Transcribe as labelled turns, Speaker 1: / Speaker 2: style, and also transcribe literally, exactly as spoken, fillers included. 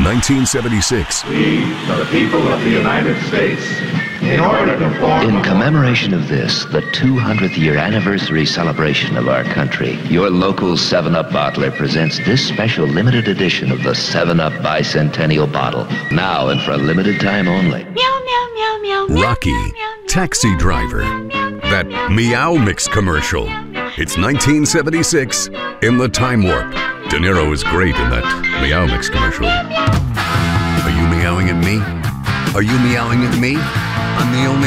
Speaker 1: nineteen seventy-six.
Speaker 2: We, the people of the United States, in order to form...
Speaker 3: In commemoration of this, the two hundredth year anniversary celebration of our country, your local seven up bottler presents this special limited edition of the seven up Bicentennial Bottle. Now and for a limited time only.
Speaker 4: Meow, meow, meow, meow, meow,
Speaker 1: Rocky,
Speaker 4: meow, meow,
Speaker 1: Taxi
Speaker 4: meow,
Speaker 1: Driver,
Speaker 4: meow, meow, meow,
Speaker 1: that
Speaker 4: meow,
Speaker 1: Meow
Speaker 4: meow,
Speaker 1: Mix
Speaker 4: meow,
Speaker 1: commercial.
Speaker 4: meow, meow,
Speaker 1: It's nineteen seventy-six, in the Time Warp. De Niro is great in that Meow Mix commercial. Are you meowing at me? Are you meowing at me? I'm the only